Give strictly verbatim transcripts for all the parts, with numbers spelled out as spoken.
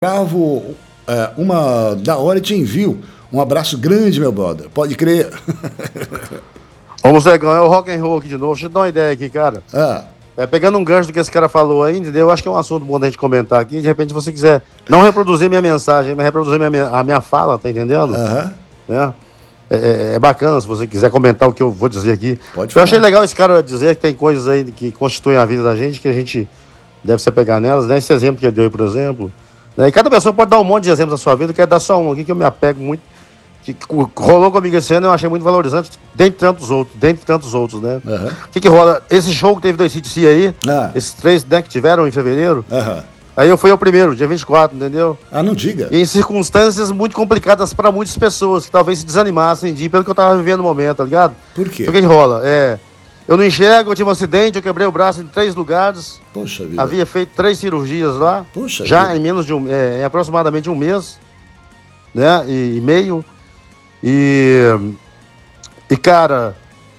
Gravo é, uma da hora e te envio. Um abraço grande, meu brother. Pode crer. Vamos, Zegão, é o rock and roll aqui de novo. Deixa eu te dar uma ideia aqui, cara. Ah. É, pegando um gancho do que esse cara falou aí, entendeu? Eu acho que é um assunto bom da gente comentar aqui. De repente, se você quiser não reproduzir minha mensagem, mas reproduzir minha, a minha fala, tá entendendo? Aham. É, é, é bacana se você quiser comentar o que eu vou dizer aqui. Pode eu falar. achei legal esse cara dizer que tem coisas aí que constituem a vida da gente, que a gente deve se pegar nelas, né? Esse exemplo que ele deu aí, por exemplo. Né? E cada pessoa pode dar um monte de exemplos da sua vida. Eu quero dar só um aqui que eu me apego muito. Que, que rolou comigo esse ano, eu achei muito valorizante, dentre tantos outros, dentre tantos outros, né? Uhum. O que que rola? Esse show que teve do A C D C aí, Ah. esses três, né, que tiveram em fevereiro, Aham. aí eu fui ao primeiro, dia vinte e quatro, entendeu? Ah, não diga. E em circunstâncias muito complicadas para muitas pessoas, que talvez se desanimassem de ir pelo que eu tava vivendo no momento, tá ligado? Por quê? O que que rola? É, eu não enxergo, eu tive um acidente, eu quebrei o braço em três lugares, Poxa vida. havia feito três cirurgias lá, Poxa já vida. em menos de um, é, em aproximadamente um mês, né, e, e meio. E, e cara,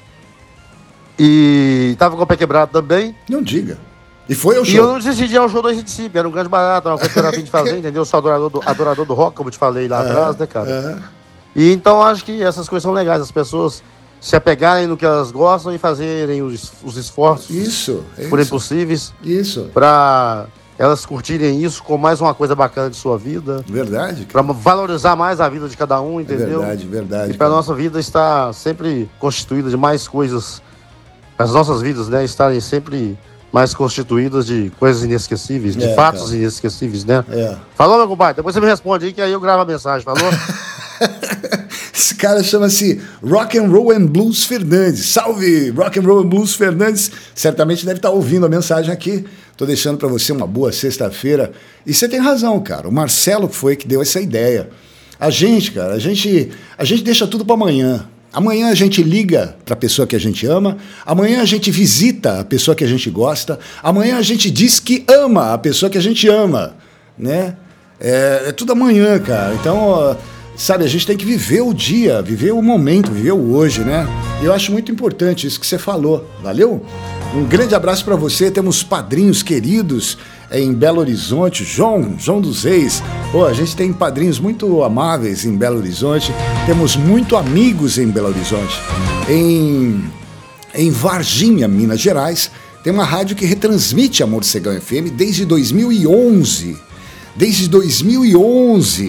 e tava com o pé quebrado também. Não diga. E foi ao E eu show. não decidi ao show do A C D C, era um grande barato, uma coisa que eu era fim de fazer, entendeu? Eu sou adorador do, adorador do rock, como eu te falei lá atrás, né, cara? Aham. E então acho que essas coisas são legais, as pessoas se apegarem no que elas gostam e fazerem os, os esforços Isso. por Isso. impossíveis Isso. pra elas curtirem isso como mais uma coisa bacana de sua vida, Verdade. pra valorizar mais a vida de cada um, É entendeu? verdade, verdade. E para cara. nossa vida estar sempre constituída de mais coisas, as nossas vidas, né, estarem sempre mais constituídas de coisas inesquecíveis, de É, fatos cara. inesquecíveis, né? É. Falou, meu compadre? Depois você me responde aí que aí eu gravo a mensagem, falou? Esse cara chama-se Rock and Roll and Blues Fernandes. Salve, Rock and Roll and Blues Fernandes. Certamente deve estar ouvindo a mensagem aqui. Tô deixando para você uma boa sexta-feira. E você tem razão, cara. O Marcelo foi que deu essa ideia. A gente, cara, a gente, a gente deixa tudo para amanhã. Amanhã a gente liga para a pessoa que a gente ama. Amanhã a gente visita a pessoa que a gente gosta. Amanhã a gente diz que ama a pessoa que a gente ama, né? É, é tudo amanhã, cara. Então, ó, sabe, a gente tem que viver o dia, viver o momento, viver o hoje, né? E eu acho muito importante isso que você falou. Valeu? Um grande abraço para você. Temos padrinhos queridos em Belo Horizonte. João, João dos Reis. Pô, a gente tem padrinhos muito amáveis em Belo Horizonte. Temos muito amigos em Belo Horizonte. Em, em Varginha, Minas Gerais, tem uma rádio que retransmite a Morcegão F M desde dois mil e onze. Desde dois mil e onze.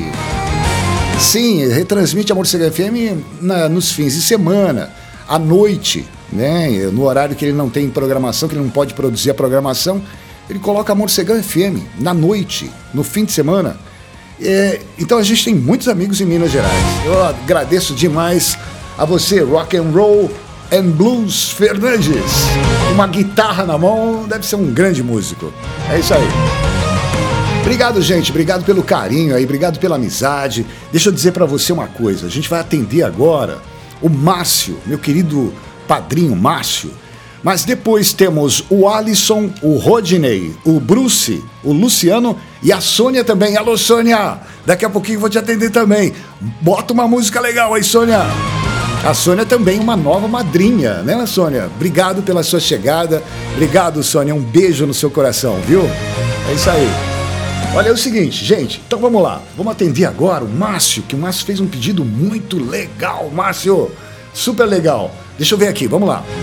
Sim, retransmite a Morcegão F M na, nos fins de semana, à noite, né? No horário que ele não tem programação, que ele não pode produzir a programação, ele coloca a Morcegão F M na noite, no fim de semana. É, então a gente tem muitos amigos em Minas Gerais. Eu agradeço demais a você, Rock and Roll and Blues Fernandes. Uma guitarra na mão, deve ser um grande músico. É isso aí. Obrigado, gente. Obrigado pelo carinho aí, obrigado pela amizade. Deixa eu dizer pra você uma coisa. A gente vai atender agora o Márcio, meu querido padrinho Márcio. Mas depois temos o Alisson, o Rodney, o Bruce, o Luciano e a Sônia também. Alô, Sônia! Daqui a pouquinho eu vou te atender também. Bota uma música legal aí, Sônia. A Sônia também uma nova madrinha, né, Sônia? Obrigado pela sua chegada. Obrigado, Sônia. Um beijo no seu coração, viu? É isso aí. Olha, é o seguinte, gente, então vamos lá. Vamos atender agora o Márcio, que o Márcio fez um pedido muito legal, Márcio. Super legal. Deixa eu ver aqui, vamos lá.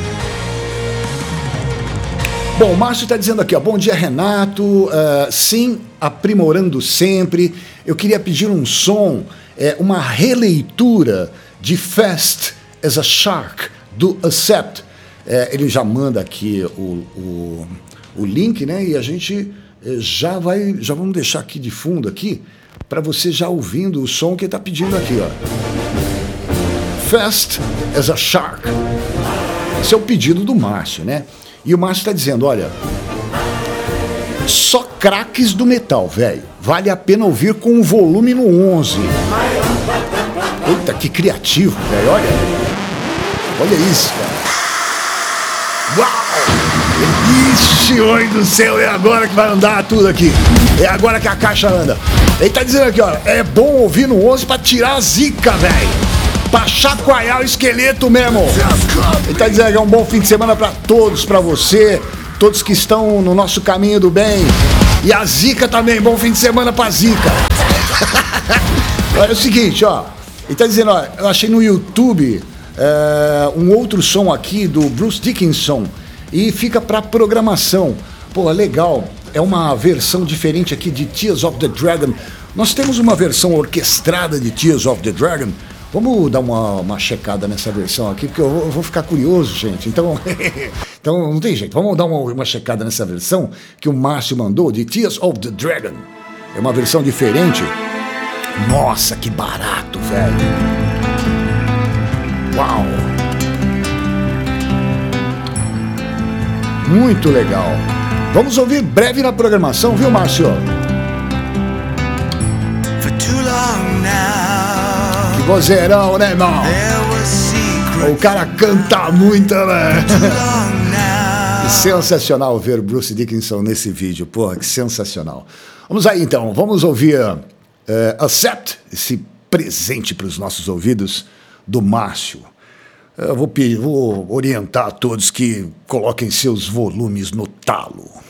Bom, o Márcio está dizendo aqui, ó, bom dia, Renato. Uh, sim, aprimorando sempre. Eu queria pedir um som, é, uma releitura de Fast as a Shark, do Accept. É, ele já manda aqui o, o, o link, né? E a gente já vai, já vamos deixar aqui de fundo aqui, para você já ouvindo o som que ele está pedindo aqui, ó. Fast as a Shark. Esse é o pedido do Márcio, né? E o Márcio está dizendo, olha, só craques do metal, velho. Vale a pena ouvir com o volume no onze. Eita, que criativo, velho. Olha. Olha isso, cara. Uau! Ixi, oi do céu, é agora que vai andar tudo aqui. É agora que a caixa anda. Ele tá dizendo aqui, ó, é bom ouvir no onze pra tirar a zica, velho. Pra chacoalhar o esqueleto mesmo. Ele tá dizendo que é um bom fim de semana pra todos, pra você, todos que estão no nosso caminho do bem. E a Zica também, bom fim de semana pra Zica. Olha, é o seguinte, ó. Ele tá dizendo, ó, eu achei no YouTube é, um outro som aqui do Bruce Dickinson e fica pra programação. Pô, legal. É uma versão diferente aqui de Tears of the Dragon. Nós temos uma versão orquestrada de Tears of the Dragon. Vamos dar uma, uma checada nessa versão aqui, porque eu vou, eu vou ficar curioso, gente. Então, então, não tem jeito. Vamos dar uma, uma checada nessa versão que o Márcio mandou de Tears of the Dragon. É uma versão diferente. Nossa, que barato, velho. Uau. Muito legal. Vamos ouvir breve na programação, viu, Márcio? For too long now. Que vozeirão, né, irmão? O cara canta muito, né? Sensacional ver Bruce Dickinson nesse vídeo. Pô, que sensacional. Vamos aí, então. Vamos ouvir uh, Accept, esse presente para os nossos ouvidos do Márcio. Eu vou, vou orientar a todos que coloquem seus volumes no talo.